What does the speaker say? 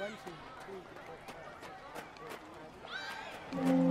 1 2 3 4 5 6 7 8 9